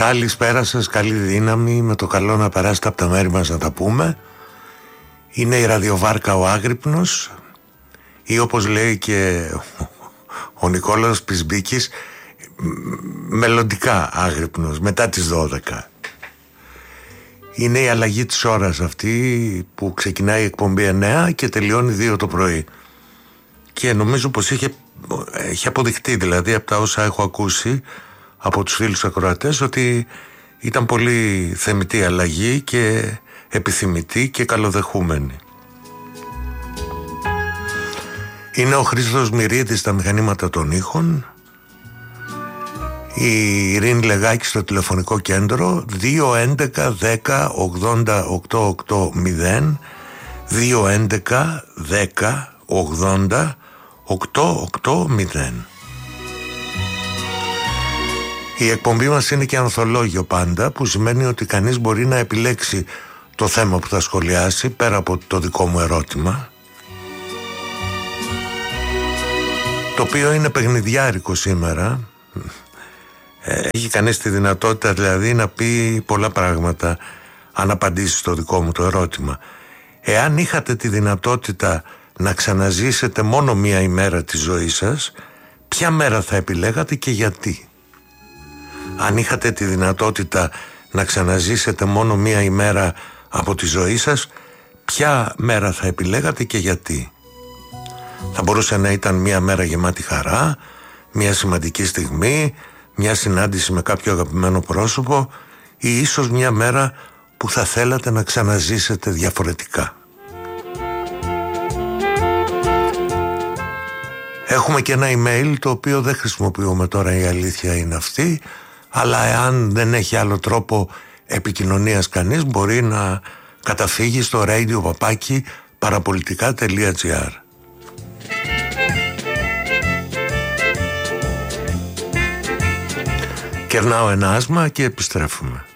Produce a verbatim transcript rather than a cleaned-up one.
Καλησπέρα σας, καλή δύναμη, με το καλό να περάσετε από τα μέρη μας να τα πούμε. Είναι η ραδιοβάρκα ο Άγρυπνος, ή όπως λέει και ο Νικόλαος Πισμπίκης, μελλοντικά Άγρυπνος, μετά τις δώδεκα. Είναι η αλλαγή της ώρας αυτή που ξεκινάει η εκπομπή εννιά και τελειώνει δύο το πρωί. Και νομίζω πως είχε, έχει αποδειχτεί, δηλαδή από τα όσα έχω ακούσει από τους φίλους ακροατές, ότι ήταν πολύ θεμιτή αλλαγή και επιθυμητή και καλοδεχούμενη. Είναι ο Χρήστος Μυρίδης στα μηχανήματα των ήχων, η Ειρήνη Λεγάκη στο τηλεφωνικό κέντρο δύο έντεκα δέκα ογδόντα οκτώ ογδόντα δύο έντεκα δέκα ογδόντα οκτώ ογδόντα. Η εκπομπή μας είναι και ανθολόγιο πάντα, που σημαίνει ότι κανείς μπορεί να επιλέξει το θέμα που θα σχολιάσει πέρα από το δικό μου ερώτημα, το οποίο είναι παιχνιδιάρικο σήμερα. Έχει κανείς τη δυνατότητα δηλαδή να πει πολλά πράγματα αν απαντήσει στο δικό μου το ερώτημα. Εάν είχατε τη δυνατότητα να ξαναζήσετε μόνο μία ημέρα της ζωής σας, ποια μέρα θα επιλέγατε και γιατί? Αν είχατε τη δυνατότητα να ξαναζήσετε μόνο μία ημέρα από τη ζωή σας, ποια μέρα θα επιλέγατε και γιατί? Θα μπορούσε να ήταν μία μέρα γεμάτη χαρά, μία σημαντική στιγμή, μια συνάντηση με κάποιο αγαπημένο πρόσωπο, ή ίσως μια μέρα που θα θέλατε να ξαναζήσετε διαφορετικά. Έχουμε και ένα email το οποίο δεν χρησιμοποιούμε τώρα, η αλήθεια είναι αυτή, αλλά εάν δεν έχει άλλο τρόπο επικοινωνίας κανείς, μπορεί να καταφύγει στο radio παπάκι παραπολιτικά τελεία τζι άρ. Κερνάω ένα άσμα και επιστρέφουμε.